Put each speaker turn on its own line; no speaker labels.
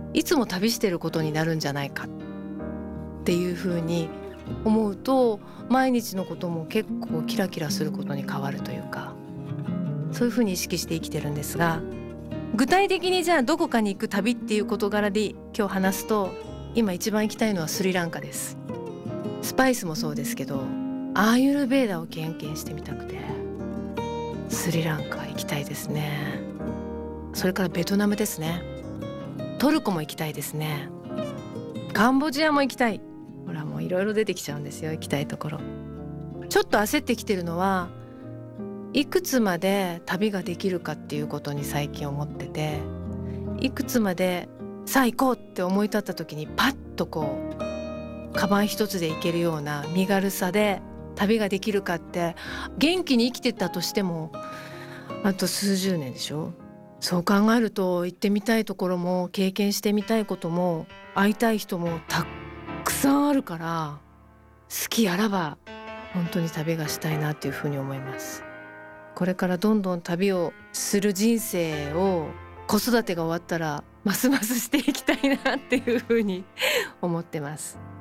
いつも旅してることになるんじゃないかっていうふうに思うと、毎日のことも結構キラキラすることに変わるというか、そういうふうに意識して生きてるんですが、具体的にじゃあどこかに行く旅っていう事柄で今日話すと、今一番行きたいのはスリランカです。スパイスもそうですけど、アーユルヴェーダを経験してみたくてスリランカ行きたいですね。それからベトナムですね。トルコも行きたいですね。カンボジアも行きたい。ほらもういろいろ出てきちゃうんですよ、行きたいところ。ちょっと焦ってきてるのは、いくつまで旅ができるかっていうことに最近思ってて、いくつまでさあ行こうって思い立った時にパッとこうカバン一つで行けるような身軽さで旅ができるかって、元気に生きてたとしてもあと数十年でしょ。そう考えると、行ってみたいところも経験してみたいことも会いたい人もたくさんあるから、好きあらば本当に旅がしたいなっていうふうに思います。これからどんどん旅をする人生を、子育てが終わったらますますしていきたいなっていうふうに思ってます。